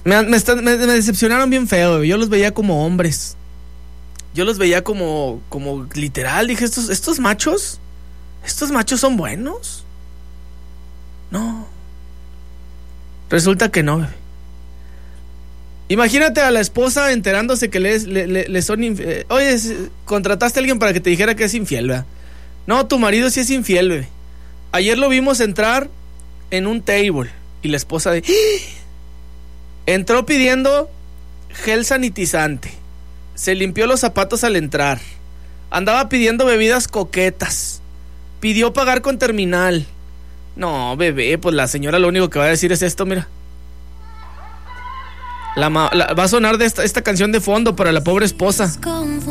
Me decepcionaron bien feo. Yo los veía como hombres. Yo los veía como literal. Dije, estos machos son buenos. No. Resulta que no, bebé. Imagínate a la esposa enterándose que le son infiel. Oye, contrataste a alguien para que te dijera que es infiel, ¿verdad? No, tu marido sí es infiel, bebé. Ayer lo vimos entrar en un table y la esposa entró pidiendo gel sanitizante. Se limpió los zapatos al entrar. Andaba pidiendo bebidas coquetas. Pidió pagar con terminal. No, bebé, pues la señora lo único que va a decir es esto, mira. Va a sonar de esta canción de fondo para la pobre esposa.